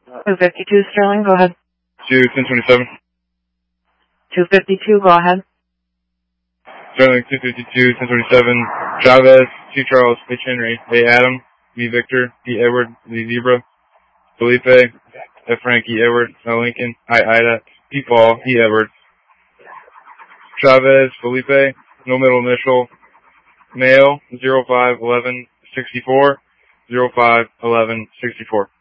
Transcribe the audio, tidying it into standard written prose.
252 Sterling, go ahead. 1027. 252, go ahead. Sterling 252, 1027. Chavez, C. Charles, H. Henry, A. Adam, V. Victor, D. Edward, Z. Zebra. Felipe, F. Frank, E. Edward, L. Lincoln, I. Ida, P. Paul, E. Edward. Chavez, Felipe, no middle initial. Male, 051164, 051164.